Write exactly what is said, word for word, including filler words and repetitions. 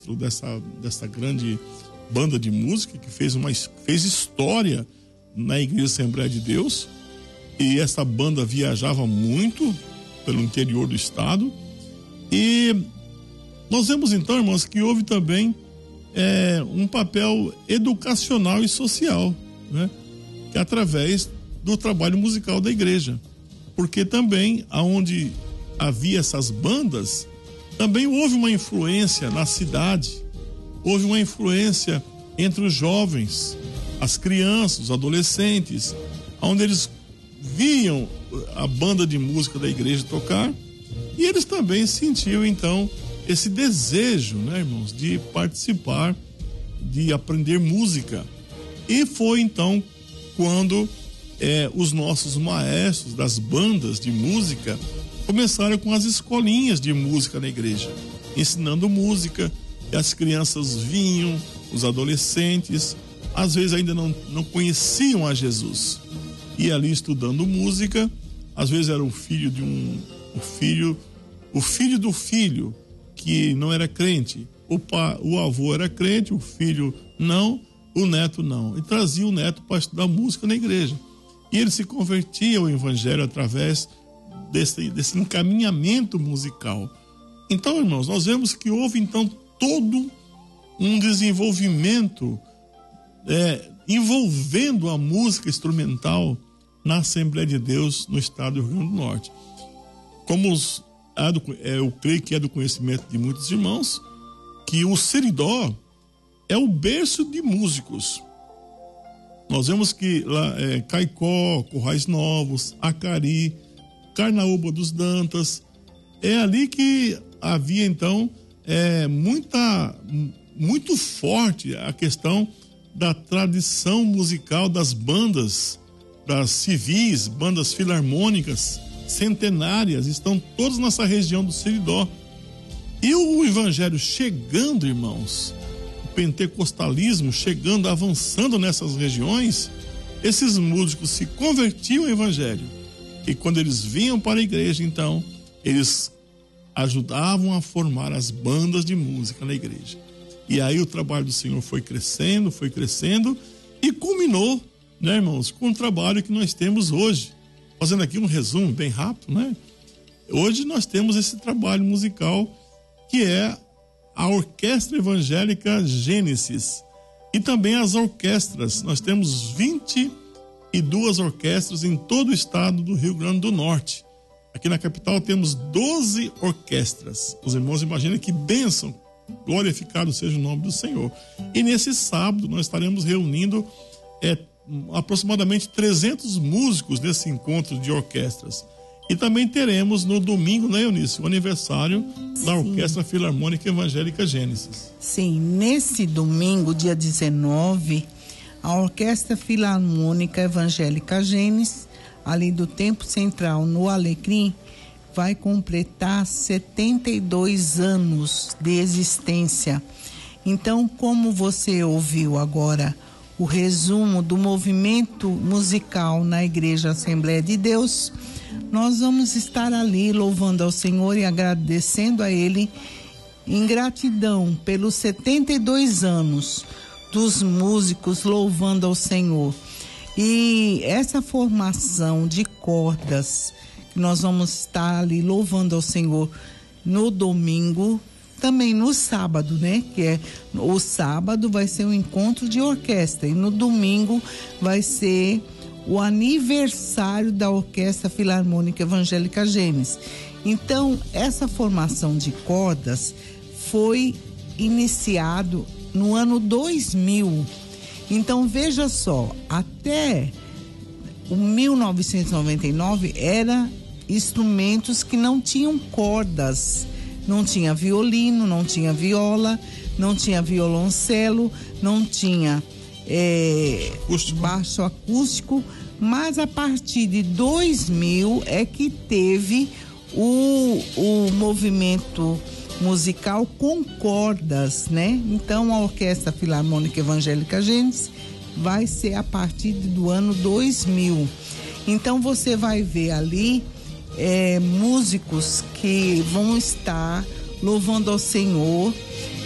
dessa, dessa grande banda de música que fez, uma, fez história na Igreja Assembleia de Deus. E essa banda viajava muito pelo interior do estado. E nós vemos então, irmãos, que houve também é, um papel educacional e social, né? Que é através do trabalho musical da igreja. Porque também, aonde havia essas bandas, também houve uma influência na cidade, houve uma influência entre os jovens, as crianças, os adolescentes, onde eles viam a banda de música da igreja tocar, e eles também sentiam então esse desejo, né, irmãos, de participar, de aprender música. E foi então quando é, os nossos maestros das bandas de música começaram com as escolinhas de música na igreja, ensinando música, e as crianças vinham, os adolescentes, às vezes ainda não, não conheciam a Jesus, e ali estudando música, às vezes era o filho de um, o filho, o filho do filho, que não era crente, o, pai, o avô era crente, o filho não, o neto não, e trazia o neto para estudar música na igreja, e ele se convertia ao evangelho através desse, desse encaminhamento musical. Então, irmãos, nós vemos que houve então todo um desenvolvimento é, envolvendo a música instrumental na Assembleia de Deus no estado do Rio Grande do Norte. Como os, é, eu creio que é do conhecimento de muitos irmãos, que o Seridó é o berço de músicos. Nós vemos que lá é, Caicó, Currais Novos, Acari, Carnaúba dos Dantas, é ali que havia então é, muita, muito forte a questão da tradição musical das bandas, das civis, bandas filarmônicas, centenárias, estão todas nessa região do Seridó. E o evangelho chegando, irmãos, o pentecostalismo chegando, avançando nessas regiões, esses músicos se convertiam ao evangelho. E quando eles vinham para a igreja, então, eles ajudavam a formar as bandas de música na igreja. E aí o trabalho do Senhor foi crescendo, foi crescendo e culminou, né, irmãos, com o trabalho que nós temos hoje. Fazendo aqui um resumo bem rápido, né? Hoje nós temos esse trabalho musical que é a Orquestra Evangélica Gênesis e também as orquestras. Nós temos vinte e duas orquestras em todo o estado do Rio Grande do Norte. Aqui na capital temos doze orquestras. Os irmãos imaginem que bênção, glorificado seja o nome do Senhor. E nesse sábado nós estaremos reunindo é, aproximadamente trezentos músicos nesse encontro de orquestras. E também teremos no domingo, né, Eunice, o aniversário Sim. da Orquestra Filarmônica Evangélica Gênesis. Sim, nesse domingo, dia dezenove, a Orquestra Filarmônica Evangélica Gênesis, ali do Templo Central, no Alecrim, vai completar setenta e dois anos de existência. Então, como você ouviu agora o resumo do movimento musical na Igreja Assembleia de Deus, nós vamos estar ali louvando ao Senhor e agradecendo a Ele em gratidão pelos setenta e dois anos dos músicos louvando ao Senhor. E essa formação de cordas que nós vamos estar ali louvando ao Senhor no domingo, também no sábado, né? Que é o sábado vai ser um encontro de orquestra e no domingo vai ser o aniversário da Orquestra Filarmônica Evangélica Gênesis. Então, essa formação de cordas foi iniciado no ano dois mil. Então, veja só, até o mil novecentos e noventa e nove era instrumentos que não tinham cordas. Não tinha violino, não tinha viola, não tinha violoncelo, não tinha é, acústico. baixo acústico, mas a partir de dois mil é que teve o, o movimento musical com cordas, né? Então a Orquestra Filarmônica Evangélica Gênesis vai ser a partir do ano dois mil. Então você vai ver ali é, músicos que vão estar louvando ao Senhor